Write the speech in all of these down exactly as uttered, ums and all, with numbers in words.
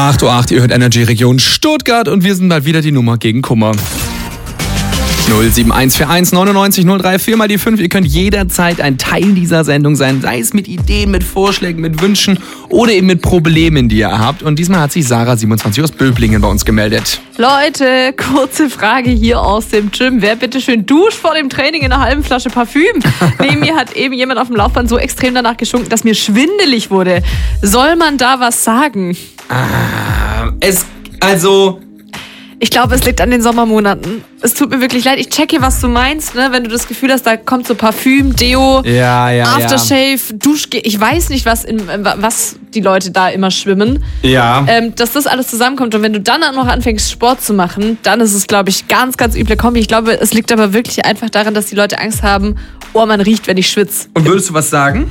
acht Uhr acht, ihr hört Energy Region Stuttgart und wir sind mal wieder die Nummer gegen Kummer. null sieben eins vier eins neunundneunzig null drei vier mal die fünf. Ihr könnt jederzeit ein Teil dieser Sendung sein, sei es mit Ideen, mit Vorschlägen, mit Wünschen oder eben mit Problemen, die ihr habt. Und diesmal hat sich Sarah siebenundzwanzig aus Böblingen bei uns gemeldet. Leute, kurze Frage hier aus dem Gym. Wer bitte schön duscht vor dem Training in einer halben Flasche Parfüm? Neben mir hat eben jemand auf dem Laufband so extrem danach geschunken, dass mir schwindelig wurde. Soll man da was sagen? Ah, es, also... Ich glaube, es liegt an den Sommermonaten. Es tut mir wirklich leid. Ich checke, was du meinst, ne? Wenn du das Gefühl hast, da kommt so Parfüm, Deo, ja, ja, Aftershave, ja. Duschgel. Ich weiß nicht, was, in, was die Leute da immer schwimmen. Ja. Ähm, dass das alles zusammenkommt. Und wenn du dann auch noch anfängst, Sport zu machen, dann ist es, glaube ich, ganz, ganz üble Kombi. Ich glaube, es liegt aber wirklich einfach daran, dass die Leute Angst haben, oh, man riecht, wenn ich schwitze. Und würdest du was sagen?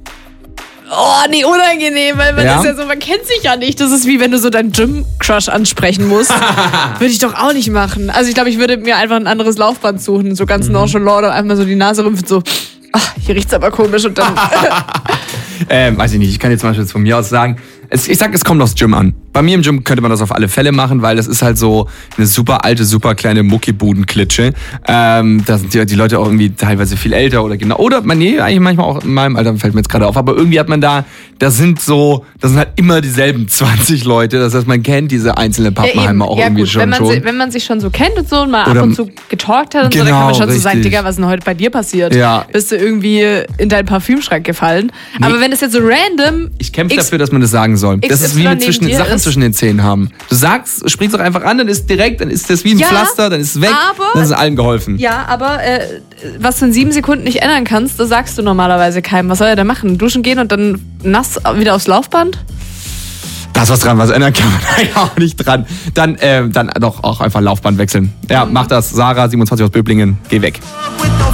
Oh, nee, unangenehm, weil man ja? ist ja so, man kennt sich ja nicht. Das ist wie wenn du so deinen Gym-Crush ansprechen musst. Würde ich doch auch nicht machen. Also ich glaube, ich würde mir einfach ein anderes Laufband suchen, so ganz mhm. nonchalant und einfach so die Nase rümpfen, so, ach, hier riecht's aber komisch und dann... ähm, weiß ich nicht, ich kann jetzt zum Beispiel von mir aus sagen, es, ich sag, es kommt aufs Gym an. Bei mir im Gym könnte man das auf alle Fälle machen, weil das ist halt so eine super alte, super kleine Muckibudenklitsche. Ähm, da sind die, die Leute auch irgendwie teilweise viel älter oder genau. Oder, man, nee, eigentlich manchmal auch in meinem Alter, fällt mir jetzt gerade auf. Aber irgendwie hat man da, das sind so, das sind halt immer dieselben zwanzig Leute. Das heißt, man kennt diese einzelnen Pappenheimer ja, auch ja, irgendwie gut, schon. Wenn man, schon. Si, wenn man sich schon so kennt und so und mal oder, ab und zu getalkt hat und genau, so, dann kann man schon richtig. so sagen, Digga, was ist denn heute bei dir passiert? Ja. Bist du irgendwie in deinen Parfümschrank gefallen? Nee. Aber wenn es jetzt so random... Ich kämpfe dafür, dass man das sagen soll. Das ist wie mit zwischen, Sachen zwischen den Zähnen haben. Du sagst, sprichst doch einfach an, dann ist direkt, dann ist das wie ein ja, Pflaster, dann ist es weg, aber, dann ist es allen geholfen. Ja, aber äh, was du in sieben Sekunden nicht ändern kannst, das sagst du normalerweise keinem. Was soll er da machen? Duschen gehen und dann nass wieder aufs Laufband? Da ist was dran, was ändern kann man da auch nicht dran. Dann, äh, dann doch auch einfach Laufband wechseln. Ja, mhm. mach das. Sarah, siebenundzwanzig aus Böblingen, geh weg.